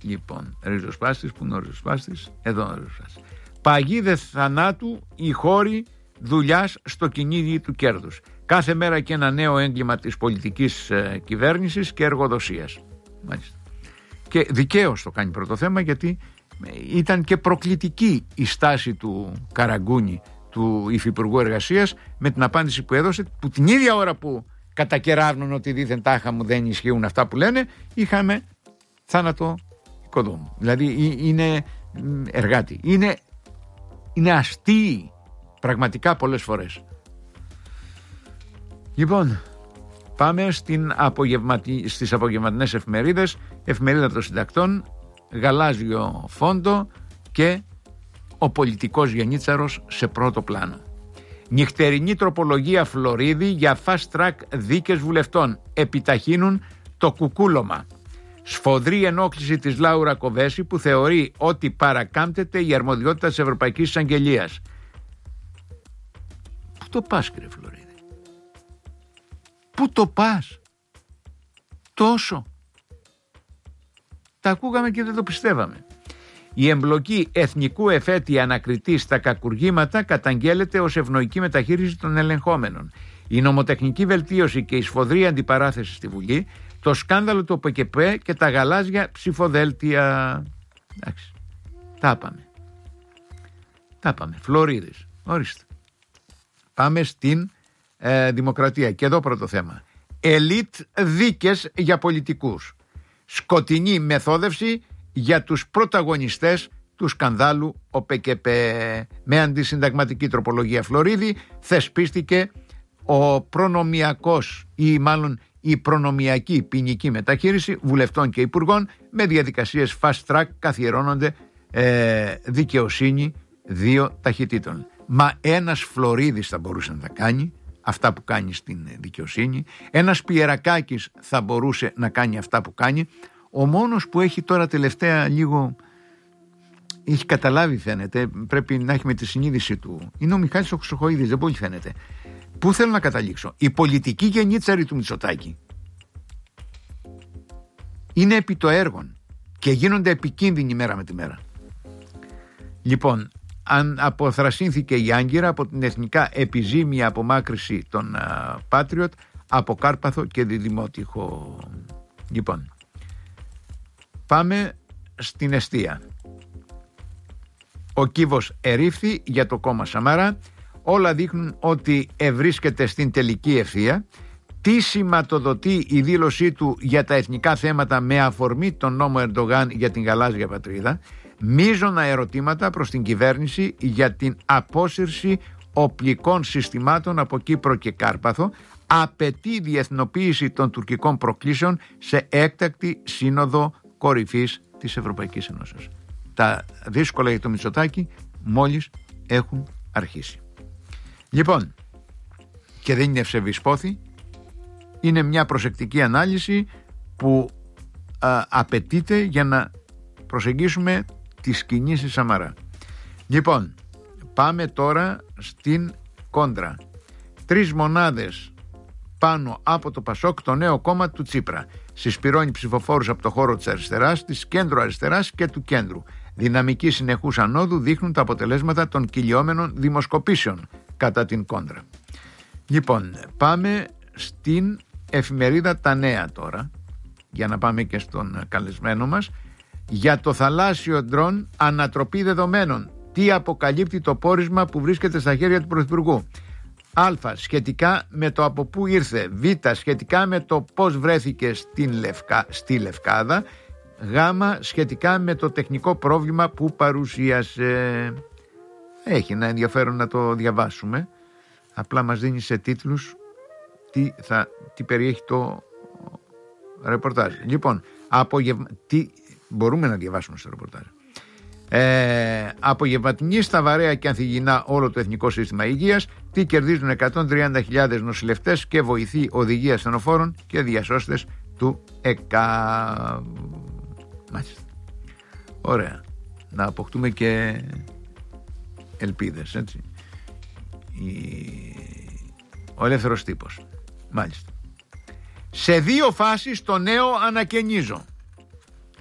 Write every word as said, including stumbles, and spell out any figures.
Λοιπόν, ριζοσπάστης, που είναι ο ριζοσπάστης? Εδώ είναι ο ριζοσπάστης. Παγίδε θανάτου οι χώροι δουλειάς στο κυνήγι του κέρδους. Κάθε μέρα και ένα νέο έγκλημα της πολιτικής ε, κυβέρνησης και εργοδοσίας. Μάλιστα. Και δικαίως το κάνει πρώτο θέμα, γιατί ήταν και προκλητική η στάση του Καραγκούνη, του Υφυπουργού Εργασίας, με την απάντηση που έδωσε, που την ίδια ώρα που κατακεράβνουν ότι δίθεν τάχα μου δεν ισχύουν αυτά που λένε, είχαμε θάνατο οικοδόμου. Δηλαδή είναι εργάτη. Είναι, είναι αστείοι πραγματικά πολλές φορές. Λοιπόν, πάμε στην απογευματι... στις απογευματινές εφημερίδες. Εφημερίδα των Συντακτών, γαλάζιο φόντο και ο πολιτικός Γενίτσαρος σε πρώτο πλάνο. Νυχτερινή τροπολογία Φλωρίδη για fast track δίκες βουλευτών. Επιταχύνουν το κουκούλωμα. Σφοδρή ενόχληση της Λάουρα Κοβέση, που θεωρεί ότι παρακάμπτεται η αρμοδιότητα της Ευρωπαϊκής Εισαγγελίας. Πού το πας, κύριε Φλωρίδη? Πού το πας? Τόσο. Τα ακούγαμε και δεν το πιστεύαμε. Η εμπλοκή εθνικού εφέτη ανακριτή στα κακουργήματα καταγγέλλεται ως ευνοϊκή μεταχείριση των ελεγχόμενων. Η νομοτεχνική βελτίωση και η σφοδρή αντιπαράθεση στη Βουλή, το σκάνδαλο του ΟΠΕΚΕΠΕ και τα γαλάζια ψηφοδέλτια. Εντάξει. Τα πάμε. Τα πάμε. Φλωρίδης. Ορίστε. Πάμε στην ε, Δημοκρατία. Και εδώ πρώτο θέμα. Ελίτ δίκες για πολιτικούς. Σκοτεινή μεθόδευση για τους πρωταγωνιστές του σκανδάλου ΟΠΕΚΕΠΕ. Με αντισυνταγματική τροπολογία Φλωρίδη θεσπίστηκε ο προνομιακός ή μάλλον η προνομιακή ποινική μεταχείριση βουλευτών και υπουργών. Με διαδικασίες fast track καθιερώνονται ε, δικαιοσύνη δύο ταχυτήτων. Μα ένας Φλωρίδης θα μπορούσε να τα κάνει αυτά που κάνει στην δικαιοσύνη. Ένας Πιερακάκης θα μπορούσε να κάνει αυτά που κάνει. Ο μόνος που έχει τώρα τελευταία λίγο έχει καταλάβει, φαίνεται, πρέπει να έχει με τη συνείδηση του, είναι ο Μιχάλης ο Χρυσοχοΐδης. Δεν πολύ φαίνεται. Πού θέλω να καταλήξω? Η πολιτική γενίτσαρη του Μητσοτάκη είναι επί το έργον και γίνονται επικίνδυνοι μέρα με τη μέρα. Λοιπόν, αν αποθρασύνθηκε η Άγκυρα από την εθνικά επιζήμια απομάκρυση των Patriot από Κάρπαθο και Διδημότυχο. Λοιπόν, πάμε στην εστία. Ο κύβος ερήφθη για το κόμμα Σαμαρά. Όλα δείχνουν ότι ευρίσκεται στην τελική ευθεία. Τι σηματοδοτεί η δήλωσή του για τα εθνικά θέματα με αφορμή τον νόμο Ερντογάν για την γαλάζια πατρίδα? Μείζωνα ερωτήματα προς την κυβέρνηση για την απόσυρση οπλικών συστημάτων από Κύπρο και Κάρπαθο. Απαιτεί διεθνοποίηση των τουρκικών προκλήσεων σε έκτακτη σύνοδο κορυφής της Ευρωπαϊκής Ενώσεως. Τα δύσκολα για το Μητσοτάκη μόλις έχουν αρχίσει. Λοιπόν, και δεν είναι ευσεβής πόθη, είναι μια προσεκτική ανάλυση που α, απαιτείται για να προσεγγίσουμε τις κινήσεις Σαμαρά. Λοιπόν, πάμε τώρα στην κόντρα. Τρεις μονάδες πάνω από το Πασόκ, το νέο κόμμα του Τσίπρα. Συσπυρώνει ψηφοφόρους από το χώρο της αριστεράς, της κέντρο αριστεράς και του κέντρου. Δυναμική συνεχούς ανόδου δείχνουν τα αποτελέσματα των κυλιόμενων δημοσκοπήσεων κατά την κόντρα. Λοιπόν, πάμε στην εφημερίδα Τα Νέα τώρα, για να πάμε και στον καλεσμένο μας. Για το θαλάσσιο ντρόν, ανατροπή δεδομένων. Τι αποκαλύπτει το πόρισμα που βρίσκεται στα χέρια του Πρωθυπουργού? Α. Σχετικά με το από πού ήρθε. Β. Σχετικά με το πώς βρέθηκε στην Λευκα... στη Λευκάδα. Γ. Σχετικά με το τεχνικό πρόβλημα που παρουσίασε. Έχει ένα ενδιαφέρον να το διαβάσουμε. Απλά μας δίνει σε τίτλους τι, θα, τι περιέχει το ρεπορτάζ. Λοιπόν, απογευ... τι μπορούμε να διαβάσουμε στο ρεπορτάζ. Ε, απογευματινή στα βαρέα και ανθυγινά όλο το Εθνικό Σύστημα Υγείας. Τι κερδίζουν εκατόν τριάντα χιλιάδες νοσηλευτές και βοηθή οδηγία ασθενοφόρων και διασώστες του ΕΚΑ. Μάλιστα. Ωραία. Να αποκτούμε και ελπίδες, έτσι. Η... Ο ελεύθερος τύπος. Μάλιστα. Σε δύο φάσεις το νέο ανακαινίζω.